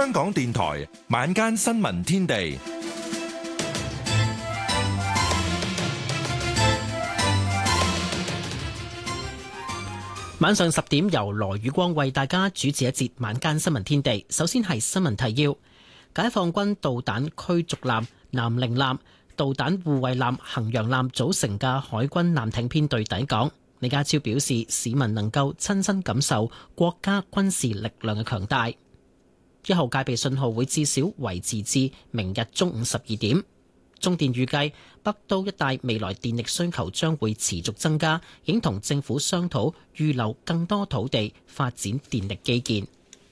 香港電台晚間新聞天地， 晚上10點由羅宇光為大家主持一節晚間新聞天地。首先係新聞提要：解放軍導彈驅逐艦南寧艦、導彈護衛艦衡陽艦組成嘅海軍艦艇編隊抵港。李家超表示，市民能夠親身感受國家軍事力量嘅強大。1號戒備信號會至少維持至明日中午12點。中電預計北都一帶未來電力需求將會持續增加，已經同政府商討預留更多土地發展電力基建。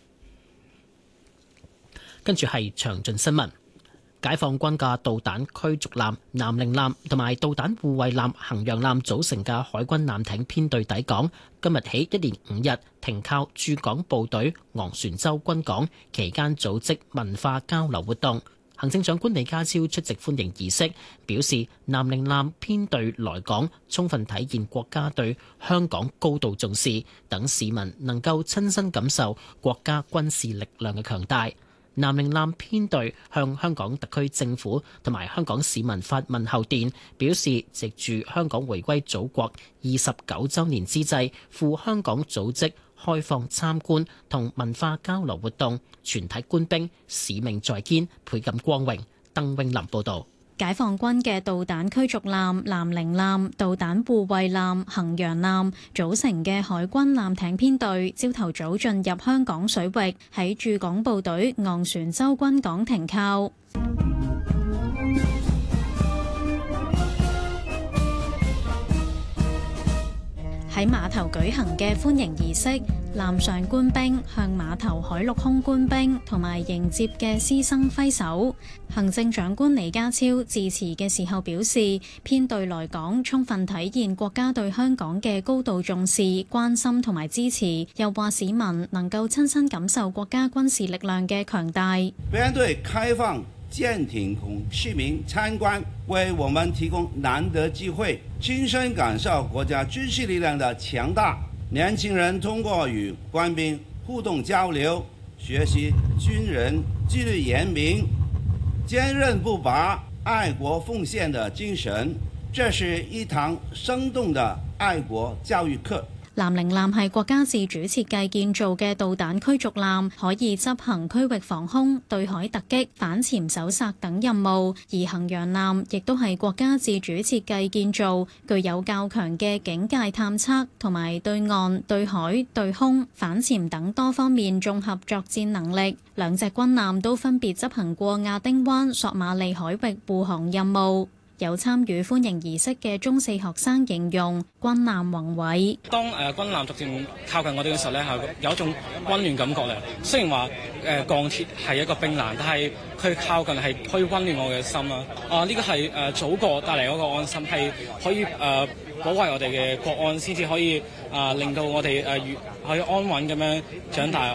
跟住係詳盡新聞。解放軍嘅導彈驅逐艦南寧艦同埋導彈護衛艦衡陽艦組成嘅海軍艦艇編隊抵港，今日起一連5日停靠駐港部隊昂船洲軍港，期間組織文化交流活動。行政長官李家超出席歡迎儀式，表示南寧艦編隊來港，充分體現國家對香港高度重視，等市民能夠親身感受國家軍事力量嘅強大。南寧艦編隊向香港特區政府同埋香港市民發問候電，表示藉住香港回歸祖國29週年之際，赴香港組織開放參觀同文化交流活動，全體官兵使命在肩，倍感光榮。鄧永林報導。 解放軍嘅導彈驅逐艦南寧艦、導彈護衛艦衡陽艦組成嘅海軍艦艇編隊，朝頭早進入香港水域，喺駐港部隊昂船洲軍港停靠。喺碼頭舉行嘅歡迎儀式，艦上官兵向碼頭海陸空官兵同埋迎接嘅師生揮手。行政長官李家超致辭嘅時候表示，編隊來港充分體現國家對香港嘅高度重視、關心同埋支持，又話市民能夠親身感受國家軍事力量嘅強大。 編隊開放艦艇供市民參觀，為我們提供難得機會，親身感受國家軍事力量的強大。年輕人通過與官兵互動交流，學習軍人紀律嚴明、堅韌不拔、愛國奉獻的精神，這是一堂生動的愛國教育課。 南寧艦係國家自主設計建造嘅導彈驅逐艦，可以執行區域防空、對海突擊、反潛搜索等任務；而衡陽艦亦都係國家自主設計建造，具有較強嘅警戒探測同埋對岸、對海、對空、反潛等多方面綜合作戰能力。兩隻軍艦都分別執行過亞丁灣、索馬利海域護航任務。有參與歡迎儀式嘅中4學生形容軍艦宏偉。 當軍艦逐漸靠近我哋嘅時候咧，係有一種溫暖感覺咧。雖然話鋼鐵係一個冰冷，但係佢靠近係可以溫暖我嘅心啦。呢個係祖國帶嚟嗰個安心，係可以保衛我哋嘅國安，先至可以令到我哋可以安穩咁樣長大。